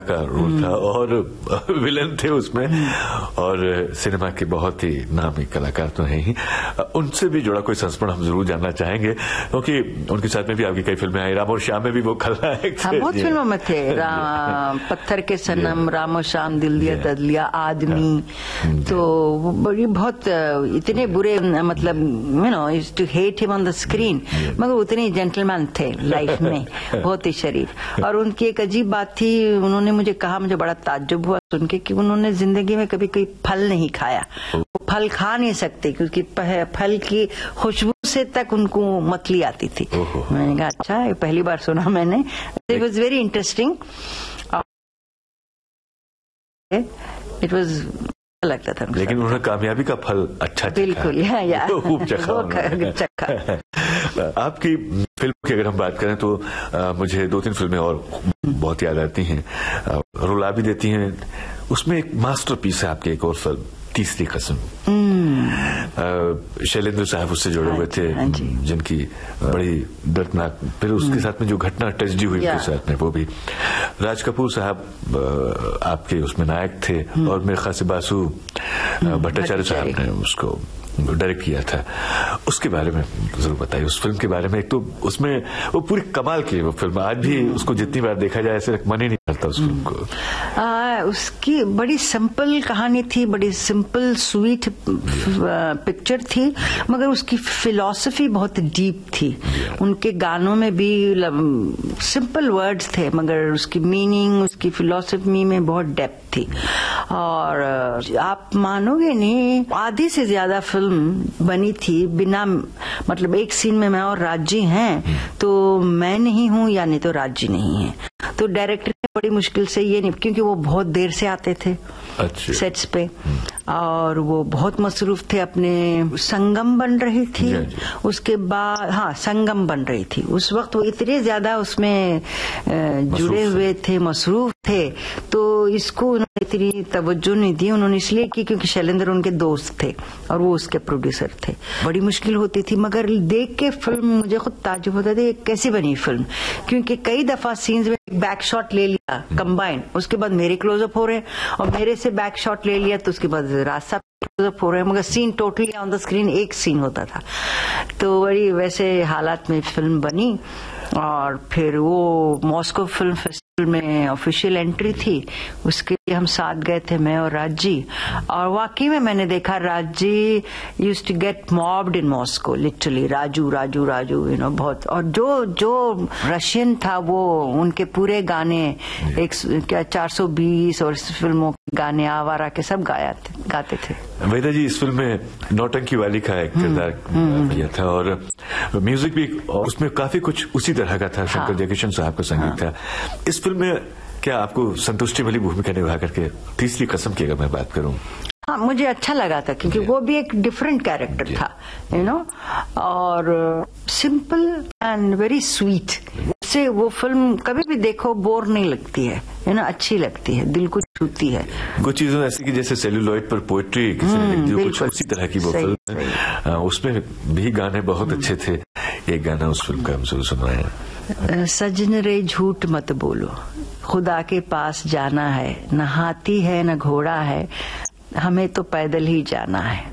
का रोल था और विलन थे उसमें, और सिनेमा के बहुत ही नामी कलाकार तो हैं ही। उनसे भी जुड़ा कोई संस्मरण हम जरूर जानना चाहेंगे, क्योंकि उनके साथ में भी आपकी कई फिल्में आई। राम और श्याम में भी वो खलनायक थे। बहुत फिल्मों में थे, पत्थर के सनम, राम और श्याम, दिल दिया ददलिया, आदमी। तो बड़ी बहुत इतने बुरे, मतलब you know used to hate him on the screen, मगर उतने जेंटलमैन थे लाइफ में, बहुत ही शरीफ। और उनकी एक अजीब बात थी, उन्होंने मुझे कहा, मुझे बड़ा ताज्जुब हुआ सुन के कि उन्होंने जिंदगी में कभी कोई फल नहीं खाया। वो फल खा नहीं सकते क्योंकि फल की खुशबू से तक उनको मतली आती थी। मैंने कहा अच्छा, ये पहली बार सुना मैंने। It was very interesting, it was लगता था। लेकिन उन्होंने कामयाबी का फल अच्छा बिल्कुल खूब चखा। आपकी फिल्म की अगर हम बात करें तो मुझे 2-3 फिल्में और बहुत याद आती हैं, रुला भी देती हैं। उसमें एक मास्टरपीस है आपकी एक और फिल्म, तीसरी कसम। शैलेंद्र साहब उससे जुड़े हुए थे, जिनकी बड़ी दर्दनाक, फिर उसके साथ में जो घटना ट्रेजेडी हुई उनके साथ में, वो भी। राज कपूर साहब आपके उसमें नायक थे, और मेरे ख्याल से बासु भट्टाचार्य साहब ने उसको डायरेक्ट किया था। उसके बारे में जरूर बताइए, उस फिल्म के बारे में। एक तो उसमें वो पूरी कमाल की वो फिल्म, आज भी उसको जितनी बार देखा जाए ऐसे मन ही नहीं करता उस फिल्म को। उसकी बड़ी सिंपल कहानी थी, बड़ी सिंपल स्वीट पिक्चर थी, मगर उसकी फिलॉसफी बहुत डीप थी। उनके गानों में भी सिंपल वर्ड्स थे, मगर उसकी मीनिंग, उसकी फिलॉसफी में बहुत डेप्थ थी। और आप मानोगे नहीं, आधी से ज्यादा फिल्म बनी थी बिना, मतलब एक सीन में मैं और राजी हैं तो मैं नहीं हूं, या नहीं तो राजी नहीं है। तो डायरेक्टर ने बड़ी मुश्किल से ये नहीं, क्योंकि वो बहुत देर से आते थे सेट्स पे, और वो बहुत मसरूफ थे अपने। संगम बन रही थी, उसके बाद संगम बन रही थी। उस वक्त वो इतने ज्यादा उसमें जुड़े हुए थे, मसरूफ थे, तो इसको उन्होंने इतनी तवज्जो नहीं दी। उन्होंने इसलिए की क्योंकि शैलेंद्र उनके दोस्त थे और वो उसके प्रोड्यूसर थे। बड़ी मुश्किल होती थी, मगर देख के फिल्म मुझे खुद ताज्जुब होता था, कैसी बनी फिल्म। क्योंकि कई दफा सीन्स में बैक शॉट ले लिया कंबाइन, उसके बाद मेरे क्लोजअप हो रहे हैं, और मेरे से बैक शॉट ले लिया तो उसके बाद रास्ता क्लोजअप हो रहे हैं, मगर scene totally on the screen एक सीन होता था। तो बड़ी वैसे हालात में फिल्म बनी। और फिर वो मॉस्को फिल्म फेस्टिवल में ऑफिशियल एंट्री थी, उसके लिए हम साथ गए थे, मैं और राजी। और वाकई में मैंने देखा, राजी used to get mopped in Moscow, literally Raju Raju Raju, you know, बहुत। और जो रशियन था वो, उनके पूरे गाने, एक क्या 420 और फिल्मों के गाने, आवारा के सब गाते थे। वेदा जी, इस फिल्म में नौटंकी वाली का एक किरदार किया था, और म्यूजिक भी उसमें काफी कुछ उसी तरह का था। शंकर जयकिशन साहब का संगीत था। इस फिल्म में क्या आपको संतुष्टि वाली भूमिका निभा करके, तीसरी कसम की अगर मैं बात करूं? हाँ, मुझे अच्छा लगा था, क्योंकि वो भी एक डिफरेंट कैरेक्टर था, यू नो, और सिंपल एंड वेरी स्वीट। उससे वो फिल्म कभी भी देखो बोर नहीं लगती है, यू नो, अच्छी लगती है, दिल को छूती है। कुछ चीजों ऐसी कि जैसे सेल्यूलॉइड पर पोएट्री किसी ने लिख दी, कुछ उसी तरह की वो फिल्म। उसमें भी गाने बहुत अच्छे थे। एक गाना उस फिल्म का हम जरूर सुनाए। सजन रे झूठ मत बोलो, खुदा के पास जाना है, न हाथी है न घोड़ा है, हमें तो पैदल ही जाना है।